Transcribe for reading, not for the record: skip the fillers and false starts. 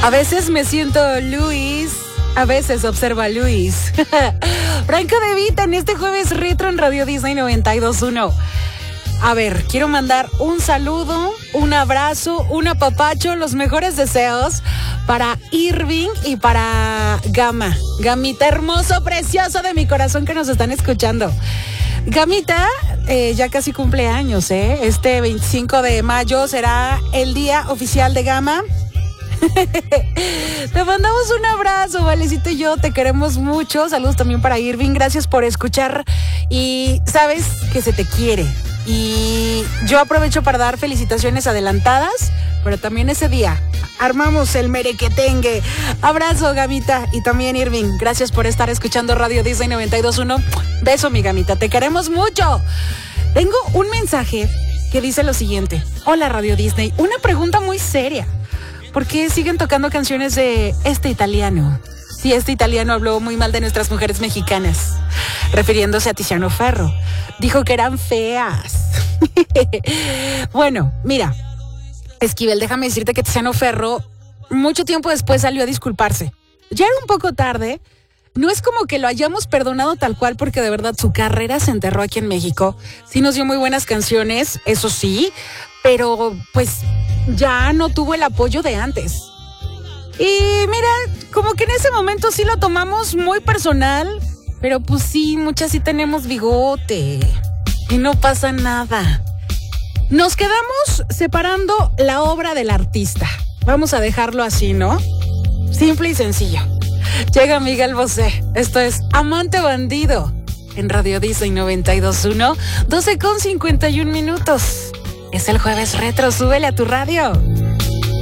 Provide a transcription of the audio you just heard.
A veces me siento Luis, a veces observa a Luis. Franco De Vita en este jueves retro en Radio Disney 92.1. A ver, quiero mandar un saludo, un abrazo, un apapacho, los mejores deseos para Irving y para Gama. Gamita hermoso, precioso de mi corazón que nos están escuchando. Gamita ya casi cumple años, ¿eh? Este 25 de mayo será el día oficial de Gama. Te mandamos un abrazo, Valecito y yo te queremos mucho. Saludos también para Irving, gracias por escuchar y sabes que se te quiere. Y yo aprovecho para dar felicitaciones adelantadas, pero también ese día armamos el merequetengue. Abrazo, Gamita, y también Irving, gracias por estar escuchando Radio Disney 92.1. Beso, mi Gamita, te queremos mucho. Tengo un mensaje que dice lo siguiente. Hola, Radio Disney, una pregunta muy seria. ¿Por qué siguen tocando canciones de este italiano? Sí, este italiano habló muy mal de nuestras mujeres mexicanas, refiriéndose a Tiziano Ferro. Dijo que eran feas. Bueno, mira, Esquivel, déjame decirte que Tiziano Ferro mucho tiempo después salió a disculparse. Ya era un poco tarde. No es como que lo hayamos perdonado tal cual, porque de verdad su carrera se enterró aquí en México. Sí nos dio muy buenas canciones, eso sí, pero pues ya no tuvo el apoyo de antes. Y mira, como que en ese momento sí lo tomamos muy personal, pero pues sí, muchas sí tenemos bigote y no pasa nada. Nos quedamos separando la obra del artista. Vamos a dejarlo así, ¿no? Simple y sencillo. Llega Miguel Bosé. Esto es Amante Bandido en Radio Disney 92.1, 12:51. Es el jueves retro, súbele a tu radio.